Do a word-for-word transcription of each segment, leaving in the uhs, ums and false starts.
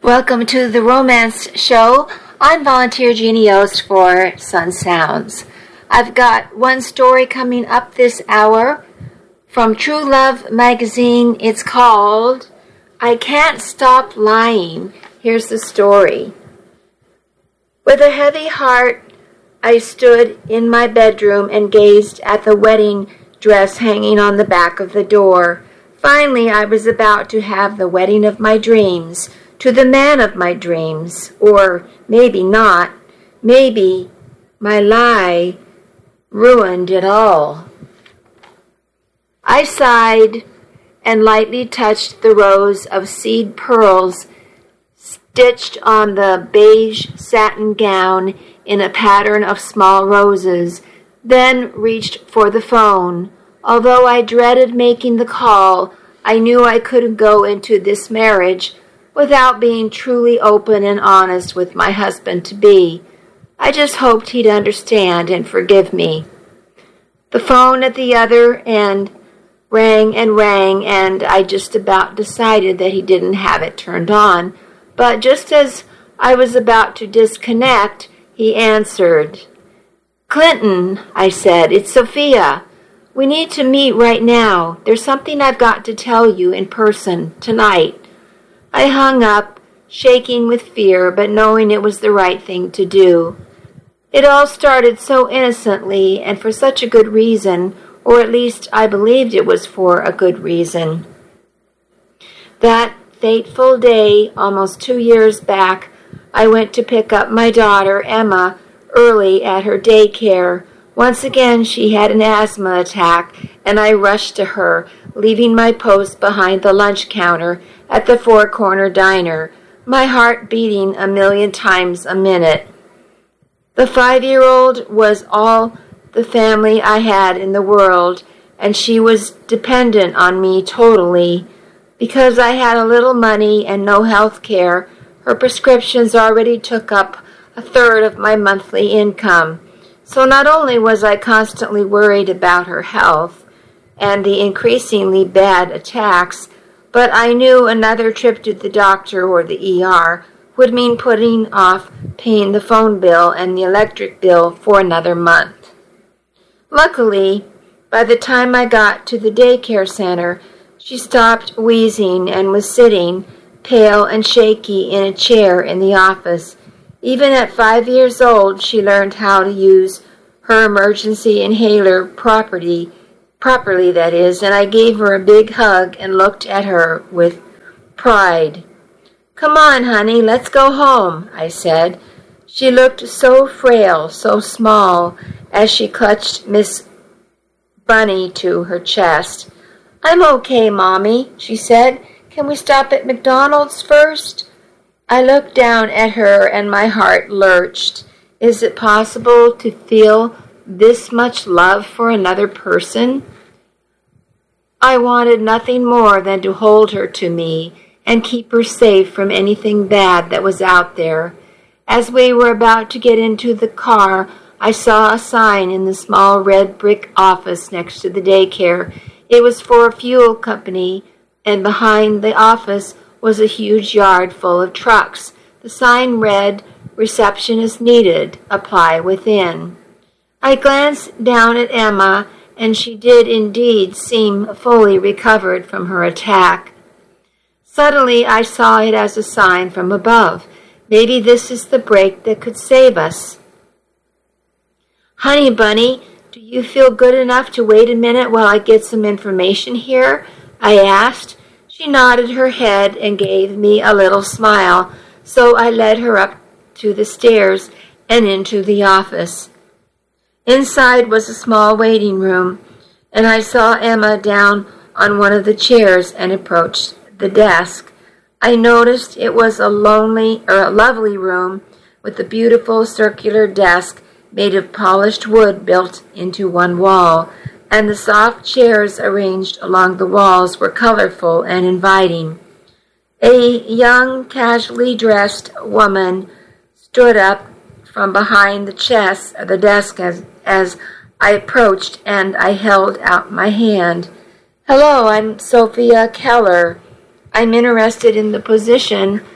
Welcome to the Romance Show. I'm volunteer Jeannie Yost for Sun Sounds. I've got one story coming up this hour from True Love magazine. It's called I Can't Stop Lying. Here's the story. With a heavy heart, I stood in my bedroom and gazed at the wedding dress hanging on the back of the door. Finally, I was about to have the wedding of my dreams, to the man of my dreams, or maybe not. Maybe my lie ruined it all. I sighed and lightly touched the rows of seed pearls stitched on the beige satin gown in a pattern of small roses, then reached for the phone. Although I dreaded making the call, I knew I couldn't go into this marriage without being truly open and honest with my husband-to-be. I just hoped he'd understand and forgive me. The phone at the other end rang and rang, and I just about decided that he didn't have it turned on. But just as I was about to disconnect, he answered. "Clinton," I said, "it's Sophia. We need to meet right now. There's something I've got to tell you in person tonight." I hung up, shaking with fear, but knowing it was the right thing to do. It all started so innocently and for such a good reason, or at least I believed it was for a good reason. That fateful day, almost two years back, I went to pick up my daughter, Emma, early at her daycare. Once again, she had an asthma attack, and I rushed to her, leaving my post behind the lunch counter at the Four Corner Diner, my heart beating a million times a minute. The five-year-old was all the family I had in the world, and she was dependent on me totally. Because I had a little money and no health care, her prescriptions already took up a third of my monthly income. So not only was I constantly worried about her health and the increasingly bad attacks, but I knew another trip to the doctor or the E R would mean putting off paying the phone bill and the electric bill for another month. Luckily, by the time I got to the daycare center, she stopped wheezing and was sitting, pale and shaky, in a chair in the office. Even at five years old, she learned how to use her emergency inhaler properly, properly that is, and I gave her a big hug and looked at her with pride. "Come on, honey, let's go home," I said. She looked so frail, so small, as she clutched Miss Bunny to her chest. "I'm okay, Mommy," she said. "Can we stop at McDonald's first?" I looked down at her and my heart lurched. Is it possible to feel this much love for another person? I wanted nothing more than to hold her to me and keep her safe from anything bad that was out there. As we were about to get into the car, I saw a sign in the small red brick office next to the daycare. It was for a fuel company, and behind the office was a huge yard full of trucks. The sign read, "Receptionist needed. Apply within." I glanced down at Emma, and she did indeed seem fully recovered from her attack. Suddenly I saw it as a sign from above. Maybe this is the break that could save us. "Honey Bunny, do you feel good enough to wait a minute while I get some information here?" I asked. She nodded her head and gave me a little smile, so I led her up to the stairs and into the office. Inside was a small waiting room, and I saw Emma down on one of the chairs and approached the desk. I noticed it was a lonely or a lovely room with a beautiful circular desk made of polished wood built into one wall, and the soft chairs arranged along the walls were colorful and inviting. A young, casually dressed woman stood up from behind the chest of the desk as, as I approached, and I held out my hand. "Hello, I'm Sophia Keller. I'm interested in the position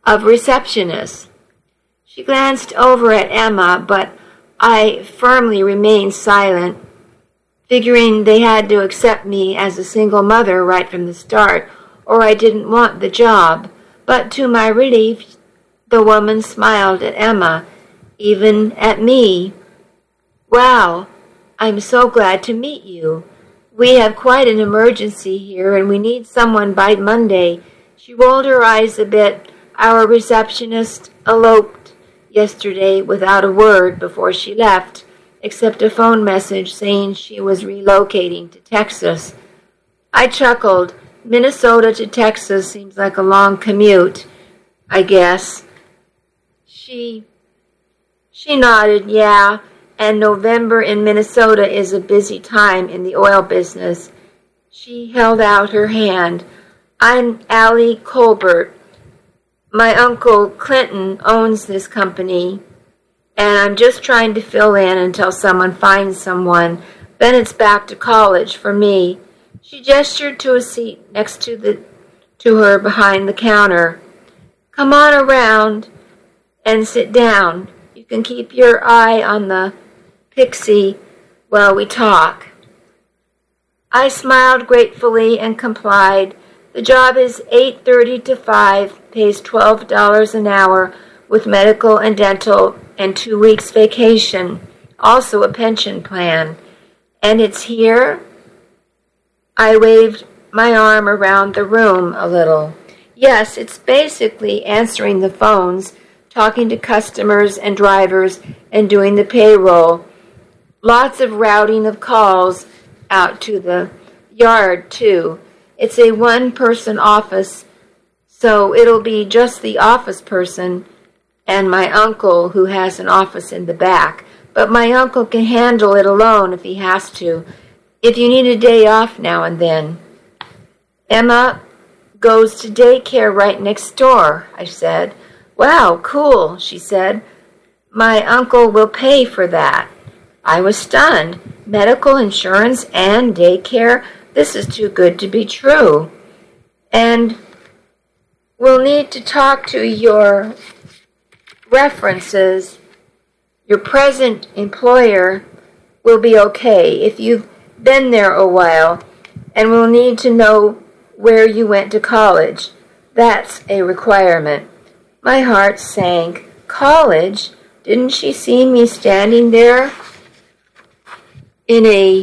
of receptionists. She glanced over at Emma, but I firmly remained silent, figuring they had to accept me as a single mother right from the start, or I didn't want the job. But to my relief, the woman smiled at Emma, even at me. "Wow, I'm so glad to meet you. We have quite an emergency here, and we need someone by Monday." She rolled her eyes a bit. "Our receptionist eloped yesterday without a word before she left, except a phone message saying she was relocating to Texas." I chuckled. Minnesota to Texas seems like a long commute, I guess. She, she nodded, "Yeah, and November in Minnesota is a busy time in the oil business." She held out her hand. "I'm Allie Colbert. My uncle Clinton owns this company, and I'm just trying to fill in until someone finds someone. Then it's back to college for me." She gestured to a seat next to the to her behind the counter. "Come on around and sit down. You can keep your eye on the Pixie while we talk." I smiled gratefully and complied. The job is eight thirty to five, pays twelve dollars an hour with medical and dental and two weeks vacation, also a pension plan. "And it's here?" I waved my arm around the room a little. "Yes, it's basically answering the phones, talking to customers and drivers, and doing the payroll. Lots of routing of calls out to the yard, too. It's a one-person office, so it'll be just the office person and my uncle, who has an office in the back. But my uncle can handle it alone if he has to, if you need a day off now and then." "Emma goes to daycare right next door," I said. "Wow, cool," she said. "My uncle will pay for that." I was stunned. Medical insurance and daycare? This is too good to be true. "And we'll need to talk to your references. Your present employer will be okay if you've been there a while, and we'll need to know where you went to college. That's a requirement." My heart sank. College? Didn't she see me standing there in a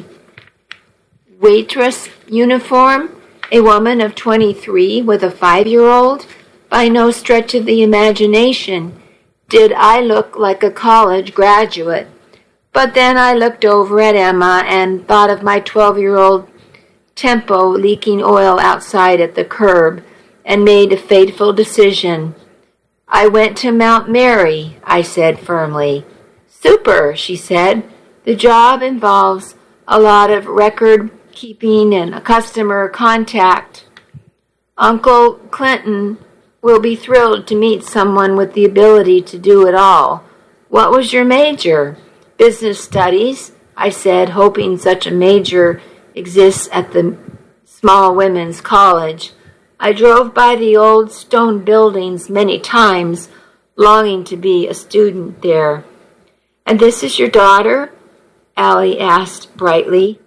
waitress uniform, a woman of twenty-three with a five-year-old? By no stretch of the imagination did I look like a college graduate. But then I looked over at Emma and thought of my twelve-year-old Tempo leaking oil outside at the curb and made a fateful decision. "I went to Mount Mary," I said firmly. "Super," she said. "The job involves a lot of record keeping and customer contact. Uncle Clinton will be thrilled to meet someone with the ability to do it all." "What was your major?" "Business studies," I said, hoping such a major exists at the small women's college. I drove by the old stone buildings many times, longing to be a student there. "And this is your daughter?" Allie asked brightly.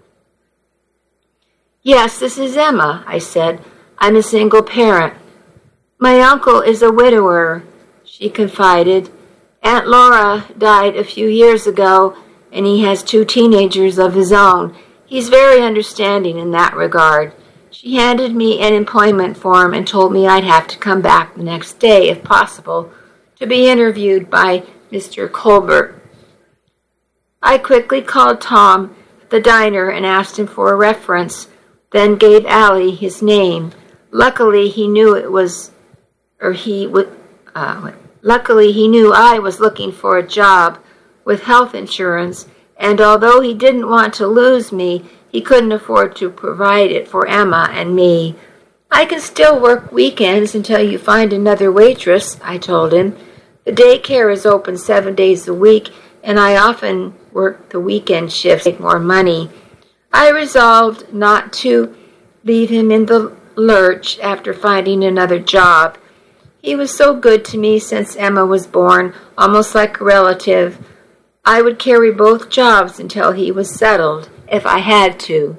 "Yes, this is Emma," I said. "I'm a single parent." "My uncle is a widower," she confided. "Aunt Laura died a few years ago, and he has two teenagers of his own. He's very understanding in that regard." She handed me an employment form and told me I'd have to come back the next day, if possible, to be interviewed by Mister Colbert. I quickly called Tom at the diner and asked him for a reference, then gave Allie his name. Luckily, he knew it was, or he would, uh, luckily he knew I was looking for a job with health insurance, and although he didn't want to lose me, he couldn't afford to provide it for Emma and me. "I can still work weekends until you find another waitress," I told him. "The daycare is open seven days a week, and I often work the weekend shifts to make more money." I resolved not to leave him in the lurch after finding another job. He was so good to me since Emma was born, almost like a relative. I would carry both jobs until he was settled, if I had to.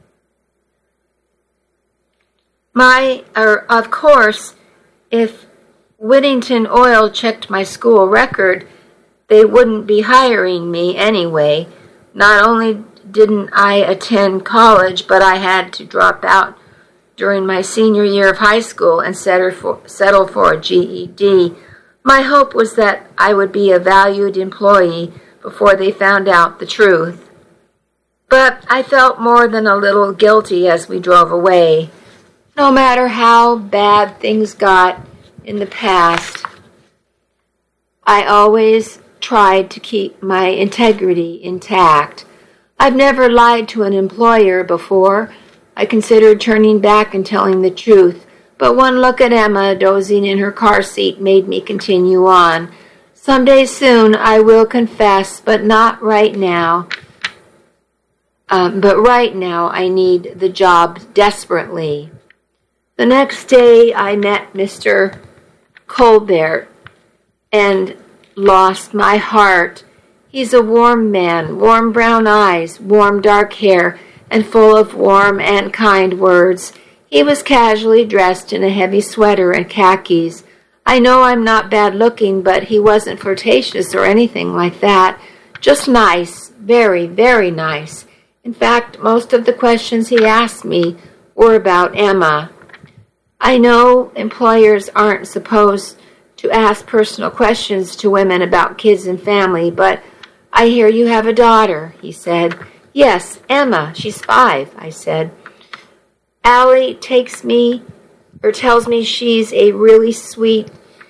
My, er, of course, if Whittington Oil checked my school record, they wouldn't be hiring me anyway. Not only didn't I attend college, but I had to drop out during my senior year of high school and settle for, settle for a G E D. My hope was that I would be a valued employee before they found out the truth. But I felt more than a little guilty as we drove away. No matter how bad things got in the past, I always tried to keep my integrity intact. I've never lied to an employer before. I considered turning back and telling the truth, but one look at Emma dozing in her car seat made me continue on. Someday soon I will confess, but not right now. Um, but right now I need the job desperately. The next day I met Mister Colbert and lost my heart. He's a warm man, warm brown eyes, warm dark hair, and full of warm and kind words. He was casually dressed in a heavy sweater and khakis. I know I'm not bad looking, but he wasn't flirtatious or anything like that. Just nice, very, very nice. In fact, most of the questions he asked me were about Emma. I know employers aren't supposed to ask personal questions to women about kids and family, but I hear you have a daughter, he said. Yes, Emma, she's five, I said. Allie takes me, or tells me she's a really sweet,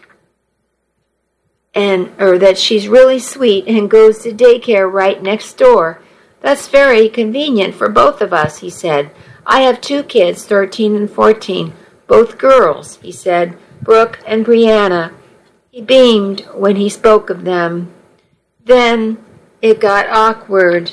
and or that she's really sweet and goes to daycare right next door. That's very convenient for both of us, he said. I have two kids, thirteen and fourteen, both girls, he said, Brooke and Brianna. He beamed when he spoke of them. Then it got awkward.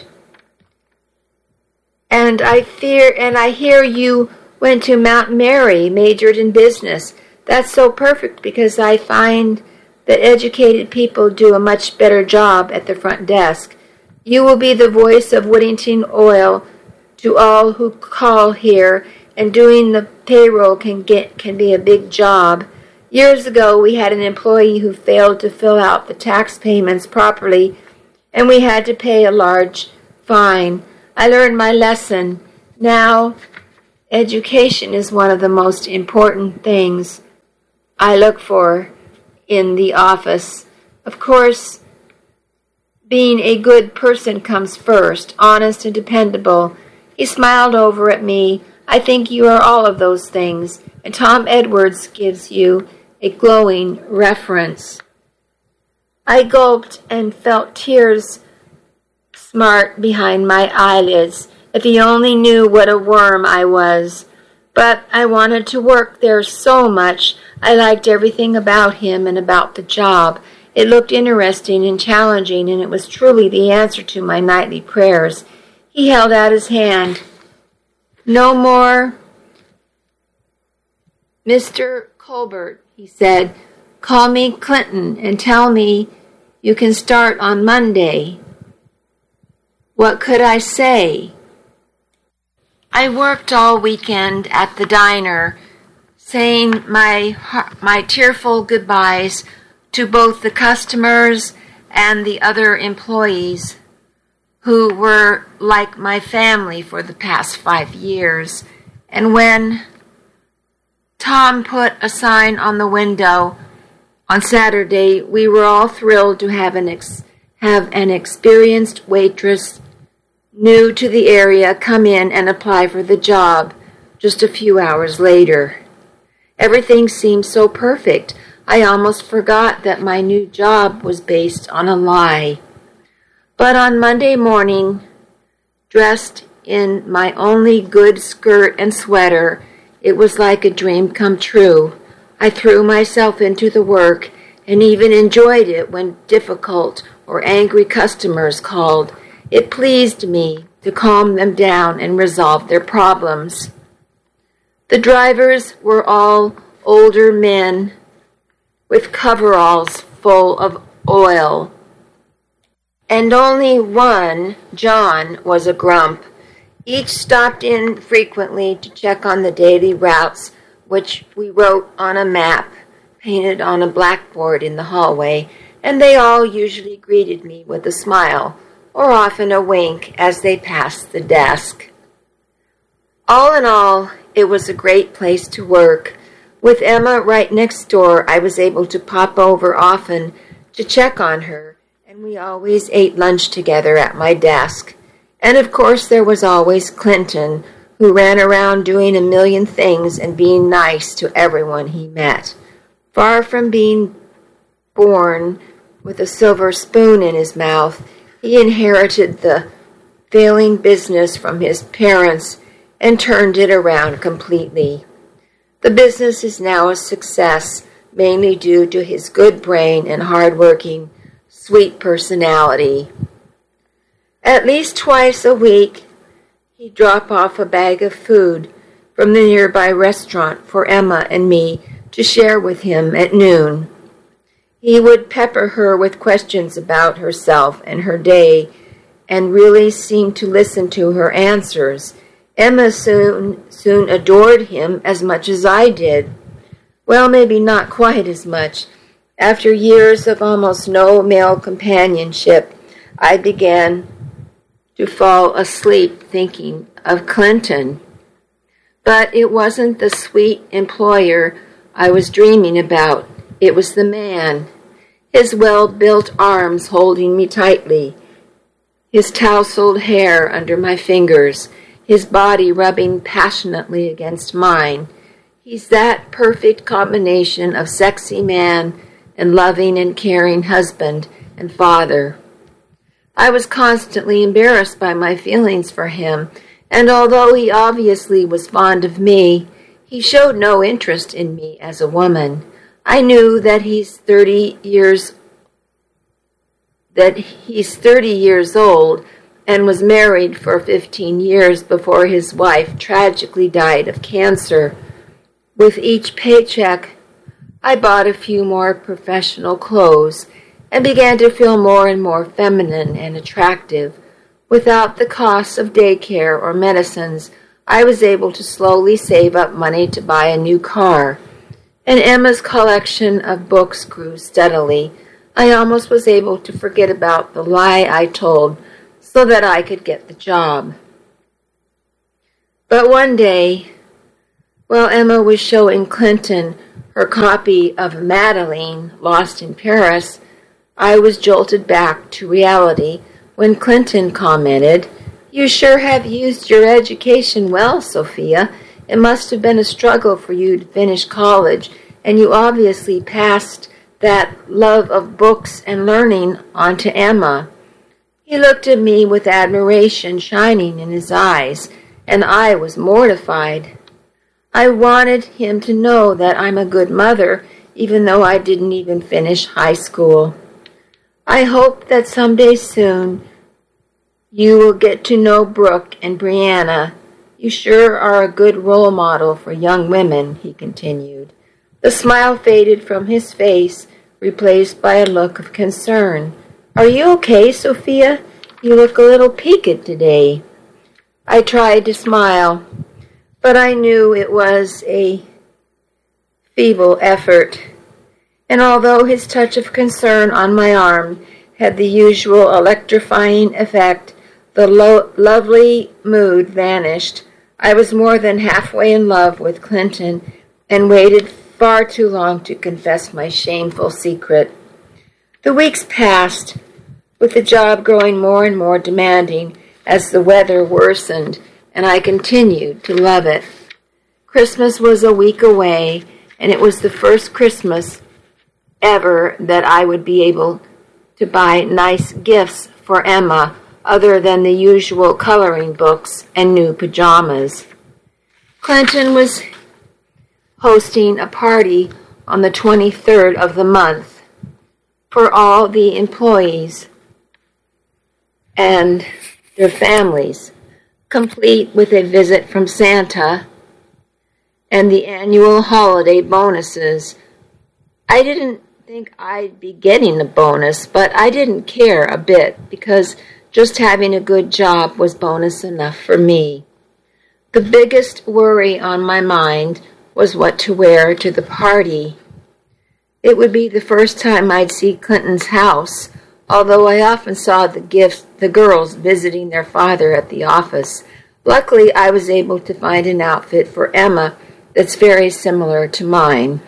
And I fear, and I hear you went to Mount Mary, majored in business. That's so perfect because I find that educated people do a much better job at the front desk. You will be the voice of Whittington Oil to all who call here, and doing the payroll can get can be a big job. Years ago, we had an employee who failed to fill out the tax payments properly, and we had to pay a large fine. I learned my lesson. Now, education is one of the most important things I look for in the office. Of course, being a good person comes first, honest and dependable. He smiled over at me. I think you are all of those things, and Tom Edwards gives you a glowing reference. I gulped and felt tears smart behind my eyelids. If he only knew what a worm I was. But I wanted to work there so much. I liked everything about him and about the job. It looked interesting and challenging, and it was truly the answer to my nightly prayers. He held out his hand. No more, Mister Colbert, he said. Call me Clinton and tell me you can start on Monday. What could I say? I worked all weekend at the diner, saying my my tearful goodbyes to both the customers and the other employees who were like my family for the past five years. And when Tom put a sign on the window on Saturday, we were all thrilled to have an ex- have an experienced waitress new to the area come in and apply for the job just a few hours later. Everything seemed so perfect. I almost forgot that my new job was based on a lie. But on Monday morning, dressed in my only good skirt and sweater, it was like a dream come true. I threw myself into the work and even enjoyed it when difficult or angry customers called. It pleased me to calm them down and resolve their problems. The drivers were all older men with coveralls full of oil. And only one, John, was a grump. Each stopped in frequently to check on the daily routes, which we wrote on a map painted on a blackboard in the hallway, and they all usually greeted me with a smile, or often a wink as they passed the desk. All in all, it was a great place to work. With Emma right next door, I was able to pop over often to check on her, and we always ate lunch together at my desk. And of course there was always Clinton, who ran around doing a million things and being nice to everyone he met. Far from being born with a silver spoon in his mouth, he inherited the failing business from his parents and turned it around completely. The business is now a success, mainly due to his good brain and hard-working, sweet personality. At least twice a week, he'd drop off a bag of food from the nearby restaurant for Emma and me to share with him at noon. He would pepper her with questions about herself and her day, and really seemed to listen to her answers. Emma soon, soon adored him as much as I did. Well, maybe not quite as much. After years of almost no male companionship, I began to fall asleep thinking of Clinton. But it wasn't the sweet employer I was dreaming about. It was the man, his well-built arms holding me tightly, his tousled hair under my fingers, his body rubbing passionately against mine. He's that perfect combination of sexy man and loving and caring husband and father. I was constantly embarrassed by my feelings for him, and although he obviously was fond of me, he showed no interest in me as a woman. I knew that he's thirty years that he's thirty years old and was married for fifteen years before his wife tragically died of cancer. With each paycheck, I bought a few more professional clothes and began to feel more and more feminine and attractive. Without the costs of daycare or medicines, I was able to slowly save up money to buy a new car. And Emma's collection of books grew steadily. I almost was able to forget about the lie I told so that I could get the job. But one day, while Emma was showing Clinton her copy of Madeleine, Lost in Paris, I was jolted back to reality when Clinton commented, "You sure have used your education well, Sophia. It must have been a struggle for you to finish college, and you obviously passed that love of books and learning on to Emma." He looked at me with admiration shining in his eyes, and I was mortified. I wanted him to know that I'm a good mother, even though I didn't even finish high school. I hope that someday soon you will get to know Brooke and Brianna. You sure are a good role model for young women, he continued. The smile faded from his face, replaced by a look of concern. "Are you okay, Sophia? You look a little peaked today." I tried to smile, but I knew it was a feeble effort. And although his touch of concern on my arm had the usual electrifying effect, the lo- lovely mood vanished. I was more than halfway in love with Clinton and waited far too long to confess my shameful secret. The weeks passed, with the job growing more and more demanding as the weather worsened, and I continued to love it. Christmas was a week away, and it was the first Christmas ever that I would be able to buy nice gifts for Emma other than the usual coloring books and new pajamas. Clinton was hosting a party on the twenty-third of the month for all the employees and their families, complete with a visit from Santa and the annual holiday bonuses. I didn't think I'd be getting a bonus, but I didn't care a bit because just having a good job was bonus enough for me. The biggest worry on my mind was what to wear to the party. It would be the first time I'd see Clinton's house, although I often saw the gifts, the girls visiting their father at the office. Luckily, I was able to find an outfit for Emma that's very similar to mine.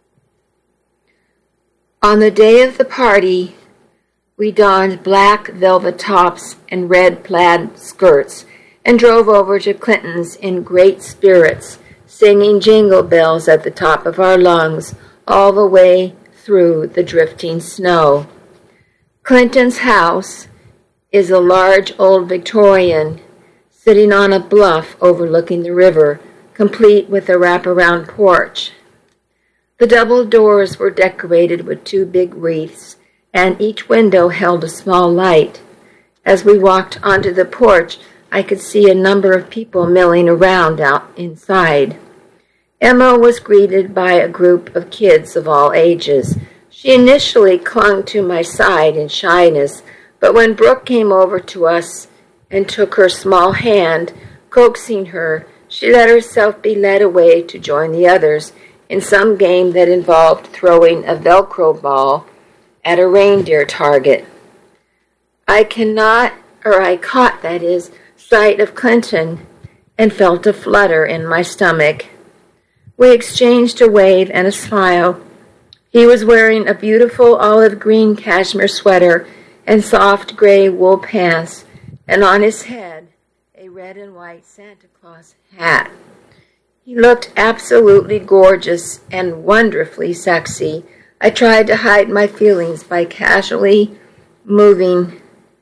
On the day of the party, we donned black velvet tops and red plaid skirts and drove over to Clinton's in great spirits, singing jingle bells at the top of our lungs all the way through the drifting snow. Clinton's house is a large old Victorian sitting on a bluff overlooking the river, complete with a wraparound porch. The double doors were decorated with two big wreaths, and each window held a small light. As we walked onto the porch, I could see a number of people milling around out inside. Emma was greeted by a group of kids of all ages. She initially clung to my side in shyness, but when Brooke came over to us and took her small hand, coaxing her, she let herself be led away to join the others in some game that involved throwing a Velcro ball at a reindeer target. I cannot, or I caught, that is, sight of Clinton and felt a flutter in my stomach. We exchanged a wave and a smile. He was wearing a beautiful olive green cashmere sweater and soft gray wool pants, and on his head a red and white Santa Claus hat. He looked absolutely gorgeous and wonderfully sexy. I tried to hide my feelings by casually moving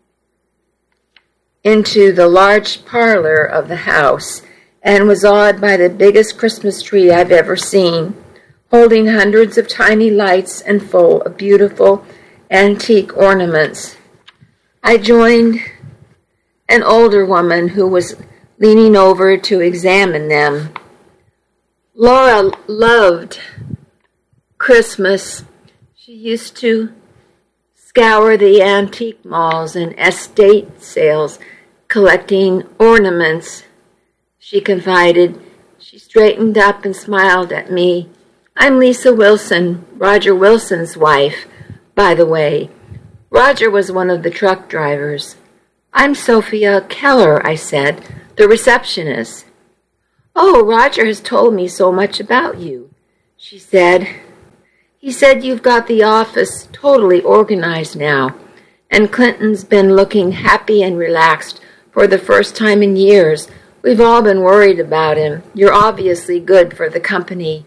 into the large parlor of the house and was awed by the biggest Christmas tree I've ever seen, holding hundreds of tiny lights and full of beautiful antique ornaments. I joined an older woman who was leaning over to examine them. Laura loved Christmas. She used to scour the antique malls and estate sales, collecting ornaments. She confided. She straightened up and smiled at me. I'm Lisa Wilson, Roger Wilson's wife, by the way. Roger was one of the truck drivers. I'm Sophia Keller, I said, the receptionist. Oh, Roger has told me so much about you, she said. He said you've got the office totally organized now, and Clinton's been looking happy and relaxed for the first time in years. We've all been worried about him. You're obviously good for the company.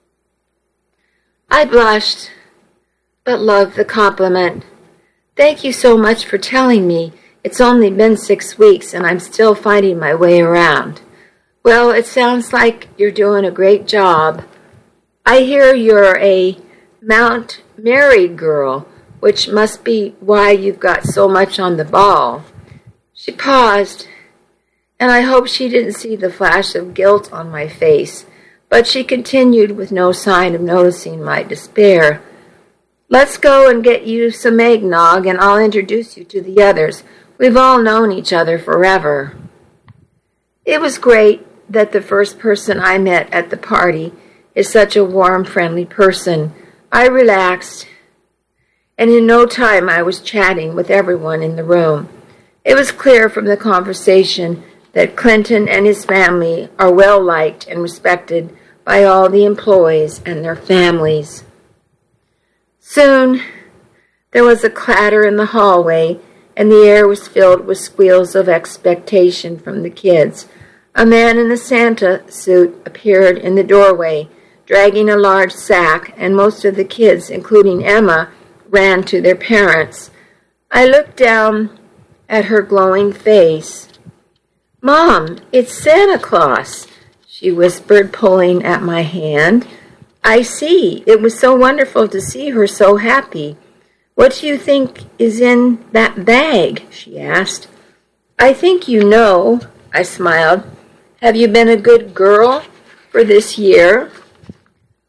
I blushed, but loved the compliment. Thank you so much for telling me. It's only been six weeks, and I'm still finding my way around. Well, it sounds like you're doing a great job. I hear you're a Mount Mary girl, which must be why you've got so much on the ball. She paused, and I hope she didn't see the flash of guilt on my face, but she continued with no sign of noticing my despair. Let's go and get you some eggnog, and I'll introduce you to the others. We've all known each other forever. It was great that the first person I met at the party is such a warm, friendly person. I relaxed, and in no time I was chatting with everyone in the room. It was clear from the conversation that Clinton and his family are well liked and respected by all the employees and their families. Soon there was a clatter in the hallway, and the air was filled with squeals of expectation from the kids. A man in a Santa suit appeared in the doorway, dragging a large sack, and most of the kids, including Emma, ran to their parents. I looked down at her glowing face. Mom, it's Santa Claus, she whispered, pulling at my hand. I see. It was so wonderful to see her so happy. What do you think is in that bag? She asked. I think you know, I smiled. Have you been a good girl for this year?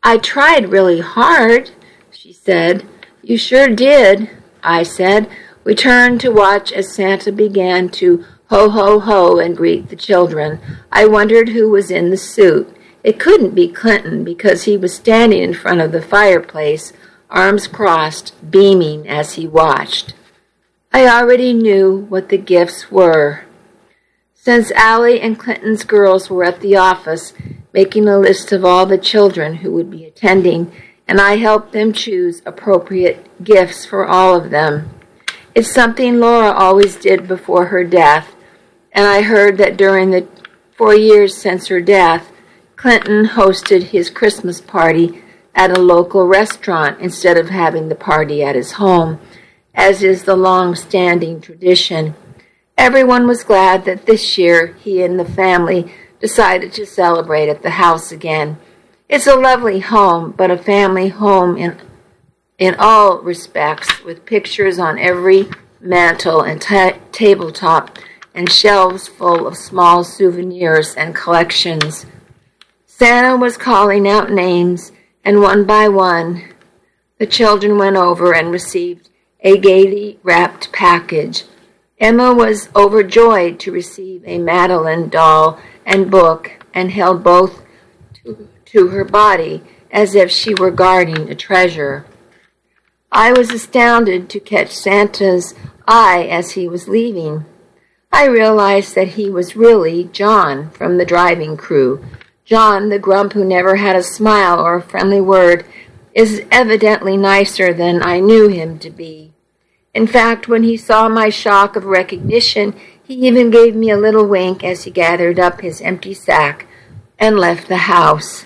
"I tried really hard," she said. "You sure did," I said. We turned to watch as Santa began to ho, ho, ho and greet the children. I wondered who was in the suit. It couldn't be Clinton because he was standing in front of the fireplace, arms crossed, beaming as he watched. I already knew what the gifts were. Since Allie and Clinton's girls were at the office making a list of all the children who would be attending, and I helped them choose appropriate gifts for all of them. It's something Laura always did before her death, and I heard that during the four years since her death, Clinton hosted his Christmas party at a local restaurant instead of having the party at his home, as is the long-standing tradition. Everyone was glad that this year he and the family decided to celebrate at the house again. It's a lovely home, but a family home in in all respects, with pictures on every mantel and ta- tabletop and shelves full of small souvenirs and collections. Santa was calling out names, and one by one, the children went over and received a gaily wrapped package. Emma was overjoyed to receive a Madeline doll and book and held both to, to her body as if she were guarding a treasure. I was astounded to catch Santa's eye as he was leaving. I realized that he was really John from the driving crew. John, the grump who never had a smile or a friendly word, is evidently nicer than I knew him to be. In fact, when he saw my shock of recognition, he even gave me a little wink as he gathered up his empty sack and left the house.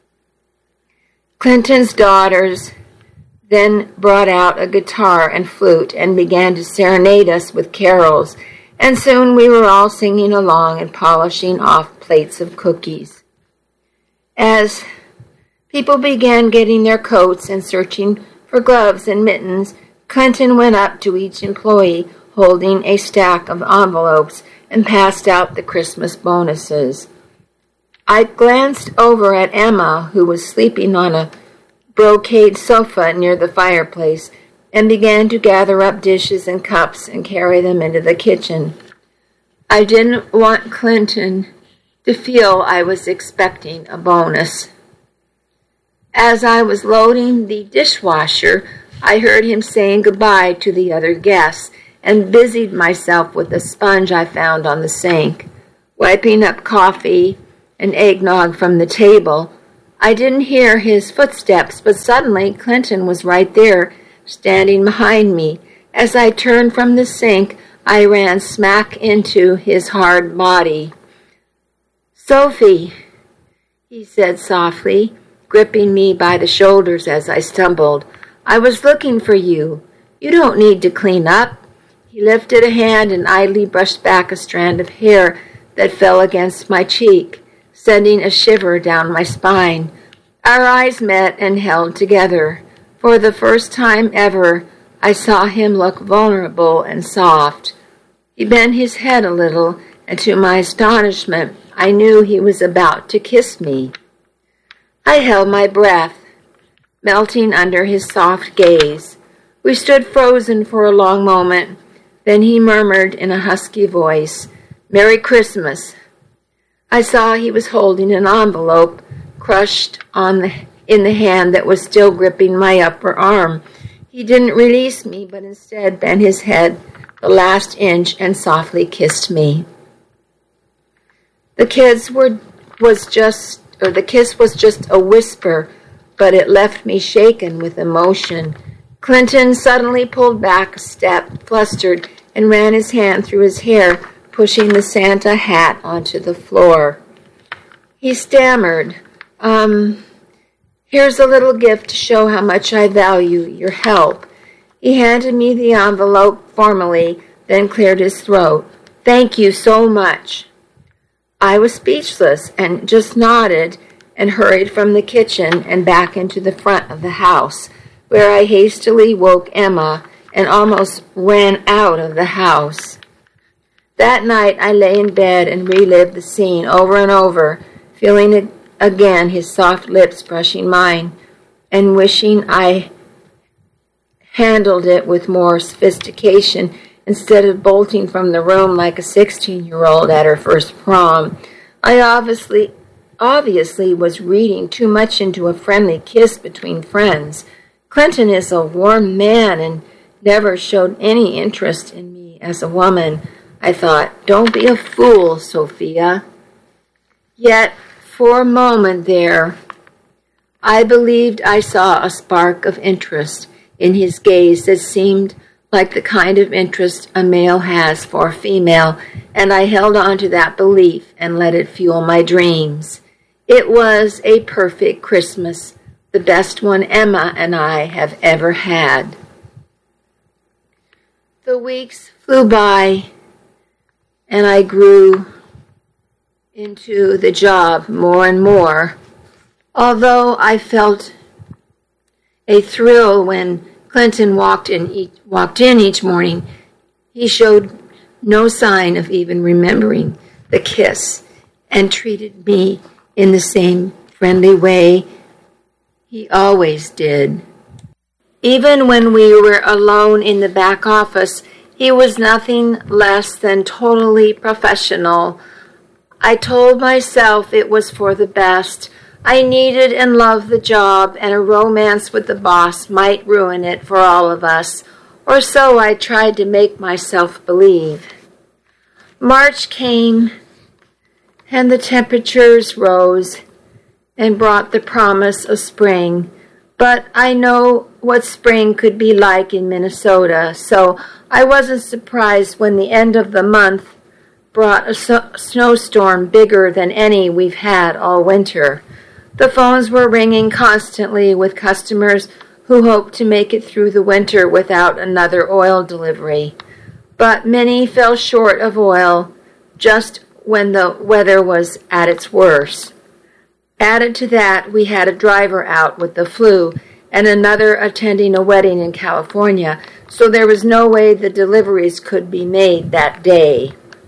Clinton's daughters then brought out a guitar and flute and began to serenade us with carols, and soon we were all singing along and polishing off plates of cookies. As people began getting their coats and searching for gloves and mittens, Clinton went up to each employee holding a stack of envelopes and passed out the Christmas bonuses. I glanced over at Emma, who was sleeping on a brocade sofa near the fireplace, and began to gather up dishes and cups and carry them into the kitchen. I didn't want Clinton to feel I was expecting a bonus. As I was loading the dishwasher, I heard him saying goodbye to the other guests and busied myself with a sponge I found on the sink, wiping up coffee and eggnog from the table. I didn't hear his footsteps, but suddenly Clinton was right there, standing behind me. As I turned from the sink, I ran smack into his hard body. "Sophie," he said softly, gripping me by the shoulders as I stumbled. "I was looking for you. You don't need to clean up." He lifted a hand and idly brushed back a strand of hair that fell against my cheek, sending a shiver down my spine. Our eyes met and held together. For the first time ever, I saw him look vulnerable and soft. He bent his head a little, and to my astonishment, I knew he was about to kiss me. I held my breath, melting under his soft gaze. We stood frozen for a long moment. Then he murmured in a husky voice, "Merry Christmas." I saw he was holding an envelope crushed on the, in the hand that was still gripping my upper arm. He didn't release me, but instead bent his head the last inch and softly kissed me. The kiss were was just, or the kiss was just a whisper, but it left me shaken with emotion. Clinton suddenly pulled back a step, flustered, and ran his hand through his hair, pushing the Santa hat onto the floor. He stammered, um, "Here's a little gift to show how much I value your help." He handed me the envelope formally, then cleared his throat. "Thank you so much." I was speechless and just nodded and hurried from the kitchen and back into the front of the house, where I hastily woke Emma and almost ran out of the house. That night I lay in bed and relived the scene over and over, feeling a, again, his soft lips brushing mine, and wishing I handled it with more sophistication instead of bolting from the room like a sixteen-year-old at her first prom. I obviously, obviously was reading too much into a friendly kiss between friends. Clinton is a warm man and never showed any interest in me as a woman. I thought, don't be a fool, Sophia. Yet, for a moment there, I believed I saw a spark of interest in his gaze that seemed like the kind of interest a male has for a female, and I held on to that belief and let it fuel my dreams. It was a perfect Christmas, the best one Emma and I have ever had. The weeks flew by, and I grew into the job more and more. Although I felt a thrill when Clinton walked in each, walked in each morning, he showed no sign of even remembering the kiss and treated me in the same friendly way he always did. Even when we were alone in the back office, he was nothing less than totally professional. I told myself it was for the best. I needed and loved the job, and a romance with the boss might ruin it for all of us, or so I tried to make myself believe. March came, and the temperatures rose and brought the promise of spring. But I know what spring could be like in Minnesota, so I wasn't surprised when the end of the month brought a so- snowstorm bigger than any we've had all winter. The phones were ringing constantly with customers who hoped to make it through the winter without another oil delivery. But many fell short of oil just when the weather was at its worst. Added to that, we had a driver out with the flu and another attending a wedding in California, so there was no way the deliveries could be made that day.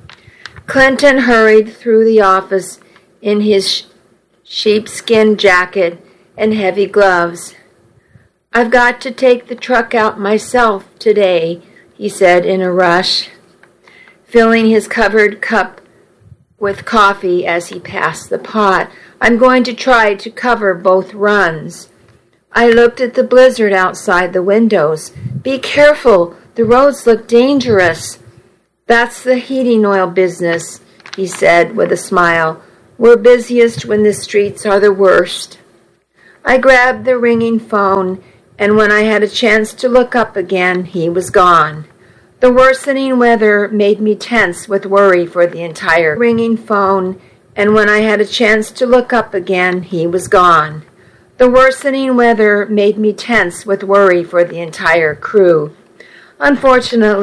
Clinton hurried through the office in his sheepskin jacket and heavy gloves. I've got to take the truck out myself today, he said in a rush, filling his covered cup with coffee as he passed the pot. I'm going to try to cover both runs. I looked at the blizzard outside the windows. Be careful, the roads look dangerous. That's the heating oil business, he said with a smile. We're busiest when the streets are the worst. I grabbed the ringing phone, and when I had a chance to look up again, he was gone. The worsening weather made me tense with worry for the entire ringing phone, and when I had a chance to look up again, he was gone. The worsening weather made me tense with worry for the entire crew. Unfortunately,